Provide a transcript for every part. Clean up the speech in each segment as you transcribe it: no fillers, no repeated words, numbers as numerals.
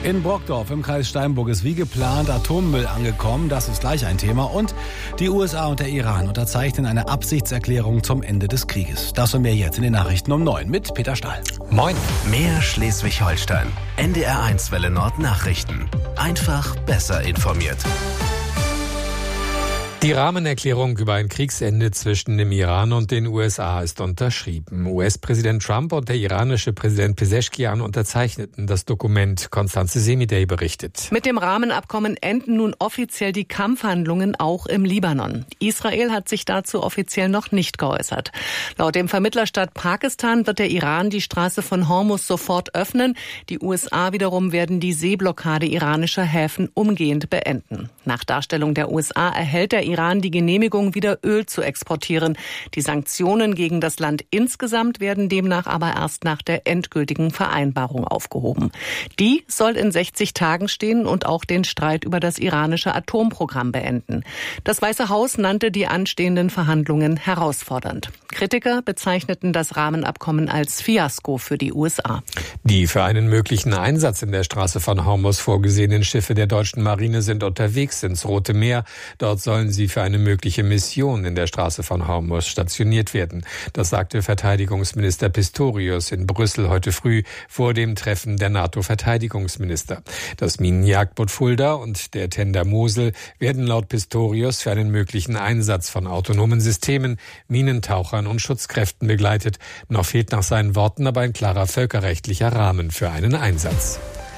In Brockdorf im Kreis Steinburg ist wie geplant Atommüll angekommen. Das ist gleich ein Thema. Und die USA und der Iran unterzeichnen eine Absichtserklärung zum Ende des Krieges. Das und mehr jetzt in den Nachrichten um 9 mit Peter Stahl. Moin. Mehr Schleswig-Holstein. NDR1 Welle Nord Nachrichten. Einfach besser informiert. Die Rahmenerklärung über ein Kriegsende zwischen dem Iran und den USA ist unterschrieben. US-Präsident Trump und der iranische Präsident Pezeshkian unterzeichneten das Dokument. Konstanze Semidey berichtet. Mit dem Rahmenabkommen enden nun offiziell die Kampfhandlungen auch im Libanon. Israel hat sich dazu offiziell noch nicht geäußert. Laut dem Vermittlerstaat Pakistan wird der Iran die Straße von Hormuz sofort öffnen. Die USA wiederum werden die Seeblockade iranischer Häfen umgehend beenden. Nach Darstellung der USA erhält der Iran die Genehmigung, wieder Öl zu exportieren. Die Sanktionen gegen das Land insgesamt werden demnach aber erst nach der endgültigen Vereinbarung aufgehoben. Die soll in 60 Tagen stehen und auch den Streit über das iranische Atomprogramm beenden. Das Weiße Haus nannte die anstehenden Verhandlungen herausfordernd. Kritiker bezeichneten das Rahmenabkommen als Fiasko für die USA. Die für einen möglichen Einsatz in der Straße von Hormuz vorgesehenen Schiffe der deutschen Marine sind unterwegs ins Rote Meer. Dort sollen sie für eine mögliche Mission in der Straße von Hormuz stationiert werden. Das sagte Verteidigungsminister Pistorius in Brüssel heute früh vor dem Treffen der NATO-Verteidigungsminister. Das Minenjagdboot Fulda und der Tender Mosel werden laut Pistorius für einen möglichen Einsatz von autonomen Systemen, Minentauchern und Schutzkräften begleitet. Noch fehlt nach seinen Worten aber ein klarer völkerrechtlicher Rahmen für einen Einsatz.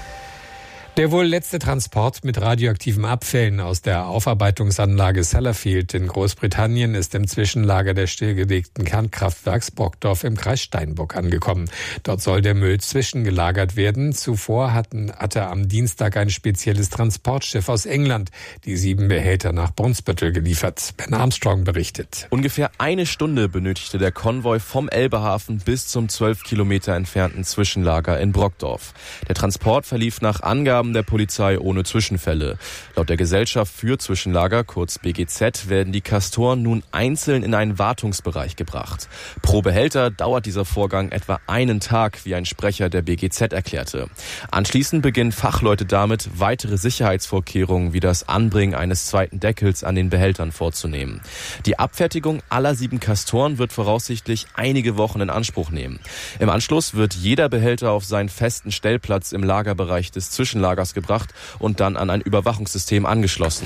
Der wohl letzte Transport mit radioaktiven Abfällen aus der Aufarbeitungsanlage Sellafield in Großbritannien ist im Zwischenlager des stillgelegten Kernkraftwerks Brockdorf im Kreis Steinburg angekommen. Dort soll der Müll zwischengelagert werden. Zuvor hatte am Dienstag ein spezielles Transportschiff aus England die 7 Behälter nach Brunsbüttel geliefert. Ben Armstrong berichtet. Ungefähr eine Stunde benötigte der Konvoi vom Elbehafen bis zum 12 Kilometer entfernten Zwischenlager in Brockdorf. Der Transport verlief nach Angaben der Polizei ohne Zwischenfälle. Laut der Gesellschaft für Zwischenlager, kurz BGZ, werden die Castoren nun einzeln in einen Wartungsbereich gebracht. Pro Behälter dauert dieser Vorgang etwa einen Tag, wie ein Sprecher der BGZ erklärte. Anschließend beginnen Fachleute damit, weitere Sicherheitsvorkehrungen wie das Anbringen eines zweiten Deckels an den Behältern vorzunehmen. Die Abfertigung aller 7 Castoren wird voraussichtlich einige Wochen in Anspruch nehmen. Im Anschluss wird jeder Behälter auf seinen festen Stellplatz im Lagerbereich des Zwischenlagers gebracht und dann an ein Überwachungssystem angeschlossen.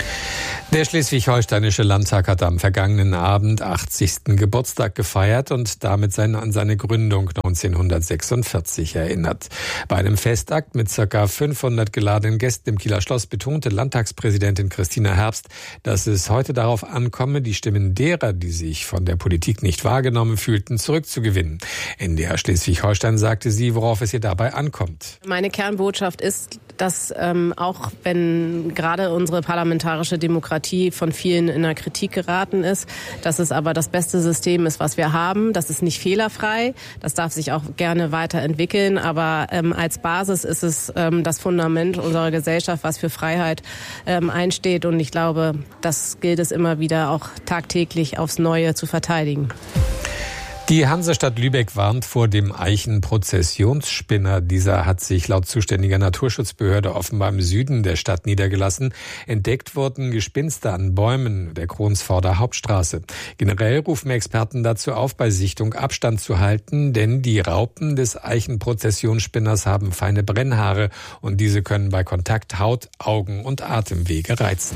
Der schleswig-holsteinische Landtag hat am vergangenen Abend 80. Geburtstag gefeiert und damit an seine Gründung 1946 erinnert. Bei einem Festakt mit ca. 500 geladenen Gästen im Kieler Schloss betonte Landtagspräsidentin Christina Herbst, dass es heute darauf ankomme, die Stimmen derer, die sich von der Politik nicht wahrgenommen fühlten, zurückzugewinnen. NDR Schleswig-Holstein sagte sie, worauf es ihr dabei ankommt. Meine Kernbotschaft ist, dass auch wenn gerade unsere parlamentarische Demokratie von vielen in der Kritik geraten ist, dass es aber das beste System ist, was wir haben. Das ist nicht fehlerfrei, das darf sich auch gerne weiterentwickeln, aber als Basis ist es das Fundament unserer Gesellschaft, was für Freiheit einsteht, und ich glaube, das gilt es immer wieder auch tagtäglich aufs Neue zu verteidigen. Die Hansestadt Lübeck warnt vor dem Eichenprozessionsspinner. Dieser hat sich laut zuständiger Naturschutzbehörde offenbar im Süden der Stadt niedergelassen. Entdeckt wurden Gespinste an Bäumen der Kronsvorder Hauptstraße. Generell rufen Experten dazu auf, bei Sichtung Abstand zu halten, denn die Raupen des Eichenprozessionsspinners haben feine Brennhaare und diese können bei Kontakt Haut, Augen und Atemwege reizen.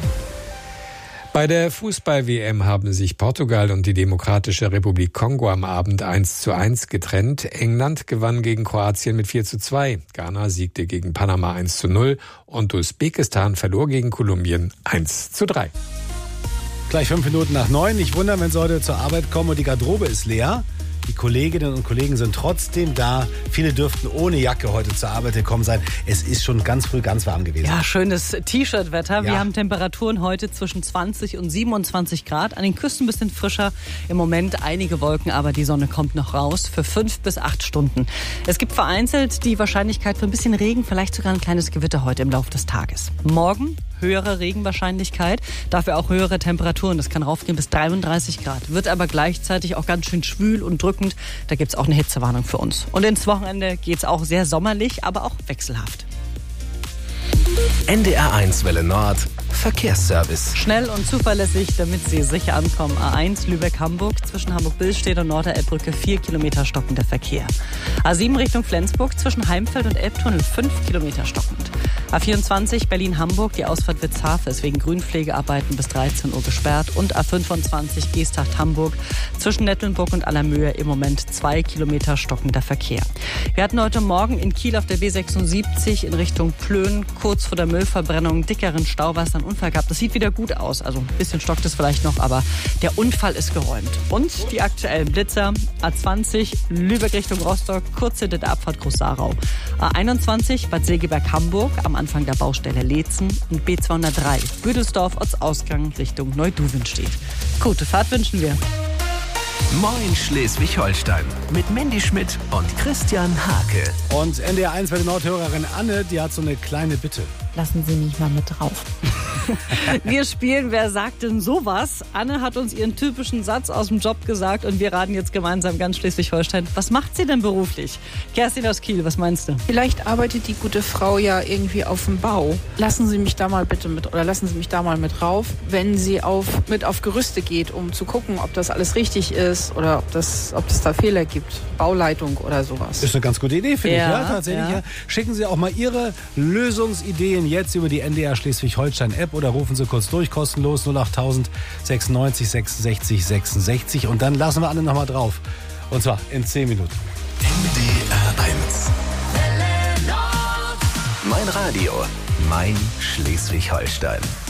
Bei der Fußball-WM haben sich Portugal und die Demokratische Republik Kongo am Abend 1:1 getrennt. England gewann gegen Kroatien mit 4:2. Ghana siegte gegen Panama 1:0 und Usbekistan verlor gegen Kolumbien 1:3. Gleich 5 Minuten nach 9. Nicht wundern, wenn Sie heute zur Arbeit kommen und die Garderobe ist leer. Die Kolleginnen und Kollegen sind trotzdem da. Viele dürften ohne Jacke heute zur Arbeit gekommen sein. Es ist schon ganz früh ganz warm gewesen. Ja, schönes T-Shirt-Wetter. Ja. Wir haben Temperaturen heute zwischen 20 und 27 Grad. An den Küsten ein bisschen frischer. Im Moment einige Wolken, aber die Sonne kommt noch raus für 5 bis 8 Stunden. Es gibt vereinzelt die Wahrscheinlichkeit für ein bisschen Regen, vielleicht sogar ein kleines Gewitter heute im Laufe des Tages. Morgen höhere Regenwahrscheinlichkeit, dafür auch höhere Temperaturen. Das kann raufgehen bis 33 Grad. Wird aber gleichzeitig auch ganz schön schwül und drückend. Da gibt es auch eine Hitzewarnung für uns. Und ins Wochenende geht es auch sehr sommerlich, aber auch wechselhaft. NDR1 Welle Nord Verkehrsservice. Schnell und zuverlässig, damit Sie sicher ankommen. A1 Lübeck-Hamburg zwischen Hamburg-Billstedt und Norder-Elbbrücke 4 Kilometer stockender Verkehr. A7 Richtung Flensburg zwischen Heimfeld und Elbtunnel 5 Kilometer stockend. A24 Berlin-Hamburg, die Ausfahrt Witzhafe ist wegen Grünpflegearbeiten bis 13 Uhr gesperrt. Und A25 Geesthacht-Hamburg zwischen Nettelnburg und Allermöhe im Moment 2 Kilometer stockender Verkehr. Wir hatten heute Morgen in Kiel auf der B76 in Richtung Plön kurz vor der Müllverbrennung dickeren Stauwasser einen Unfall gehabt. Das sieht wieder gut aus. Also ein bisschen stockt es vielleicht noch, aber der Unfall ist geräumt. Und die aktuellen Blitzer. A20 Lübeck Richtung Rostock, kurz hinter der Abfahrt Groß-Sarau. A21 Bad Segeberg-Hamburg am Anfang der Baustelle Leetzen und B203 Büdelsdorf Ortsausgang Richtung Neuduvenstedt. Gute Fahrt wünschen wir. Moin Schleswig-Holstein mit Mandy Schmidt und Christian Hake. Und NDR1 Welle Nord-Hörerin Anne, die hat so eine kleine Bitte. Lassen Sie mich mal mit drauf. Wir spielen Wer sagt denn sowas? Anne hat uns ihren typischen Satz aus dem Job gesagt und wir raten jetzt gemeinsam ganz Schleswig-Holstein. Was macht sie denn beruflich? Kerstin aus Kiel, was meinst du? Vielleicht arbeitet die gute Frau ja irgendwie auf dem Bau. Lassen Sie mich da mal bitte mit, oder lassen Sie mich da mal mit drauf, wenn sie mit auf Gerüste geht, um zu gucken, ob das alles richtig ist oder ob es da Fehler gibt. Bauleitung oder sowas. Ist eine ganz gute Idee, finde ich. Ja, tatsächlich. Ja. Ja. Schicken Sie auch mal Ihre Lösungsideen jetzt über die NDR Schleswig-Holstein-App oder rufen Sie kurz durch, kostenlos 08000 96 66 66 und dann lassen wir alle nochmal drauf. Und zwar in 10 Minuten. NDR1 Mein Radio, mein Schleswig-Holstein.